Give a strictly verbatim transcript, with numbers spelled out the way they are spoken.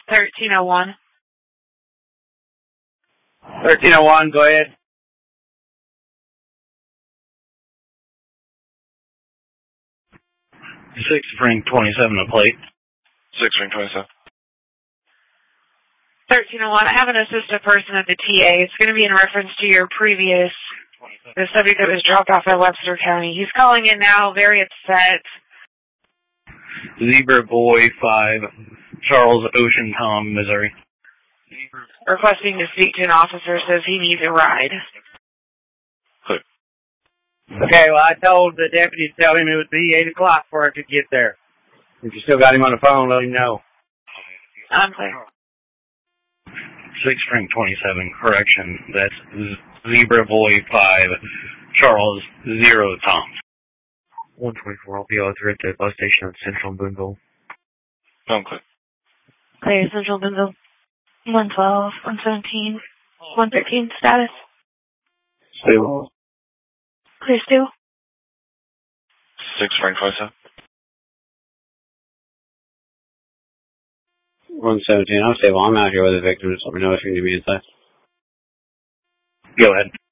thirteen oh one. thirteen oh one, go ahead. Six Frank twenty-seven a plate. Six Frank twenty-seven. thirteen oh one. I have an assistant person at the T A. It's going to be in reference to your previous, the subject that was dropped off at Webster County. He's calling in now, very upset. Zebra Boy five, Charles Ocean Tom, Missouri. Requesting to speak to an officer, says he needs a ride. Clear. Okay, well, I told the deputy to tell him it would be eight o'clock before I could get there. If you still got him on the phone, let him know. I'm clear. Six Frank twenty-seven, correction. That's Zebra Boy five, Charles Zero Tom. one twenty-four, I'll be out there at the bus station at Central Boonville. I'm clear. Clear, Central Boonville. one twelve, one seventeen, one thirteen, status. Still. Clear, Stu. Six Frank twenty-seven. one seventeen, I'll say, well, I'm out here with the victim. Just let me know if you need me inside. Go ahead.